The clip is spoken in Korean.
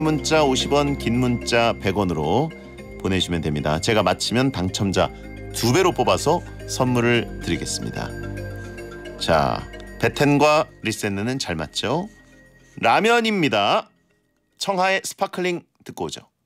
문자 50원, 긴 문자 100원으로 보내주시면 됩니다. 제가 맞히면 당첨자 2배로 뽑아서 선물을 드리겠습니다. 자, 베텐과 리센느는 잘 맞죠? 라면입니다. 청하의 스파클링 듣고 오죠.